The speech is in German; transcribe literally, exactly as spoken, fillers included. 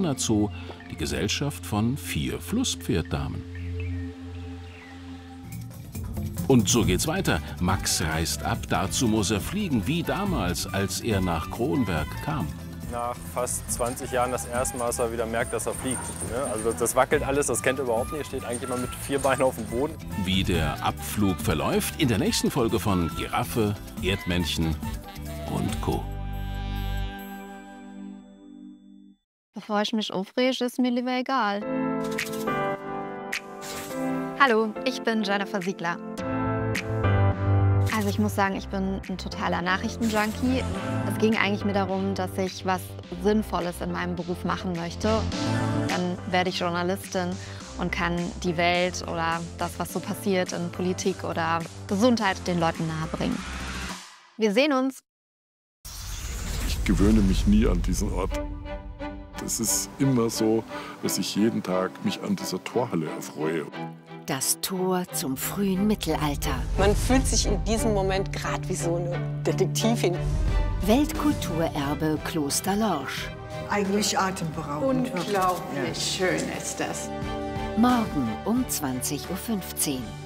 Indianer Zoo, die Gesellschaft von vier Flusspferddamen. Und so geht's weiter. Max reist ab, dazu muss er fliegen, wie damals, als er nach Kronberg kam. Nach fast zwanzig Jahren das erste Mal, dass er wieder merkt, dass er fliegt. Also das wackelt alles, das kennt er überhaupt nicht. Er steht eigentlich immer mit vier Beinen auf dem Boden. Wie der Abflug verläuft, in der nächsten Folge von Giraffe, Erdmännchen und Co. Bevor ich mich aufrege, ist mir lieber egal. Hallo, ich bin Jennifer Siegler. Also ich muss sagen, ich bin ein totaler Nachrichtenjunkie. Es ging eigentlich mir darum, dass ich was Sinnvolles in meinem Beruf machen möchte. Dann werde ich Journalistin und kann die Welt oder das, was so passiert in Politik oder Gesundheit, den Leuten nahebringen. Wir sehen uns. Ich gewöhne mich nie an diesen Ort. Es ist immer so, dass ich jeden Tag mich an dieser Torhalle erfreue. Das Tor zum frühen Mittelalter. Man fühlt sich in diesem Moment gerade wie so eine Detektivin. Weltkulturerbe Kloster Lorsch. Eigentlich atemberaubend. Unglaublich schön ist das. Morgen um zwanzig Uhr fünfzehn.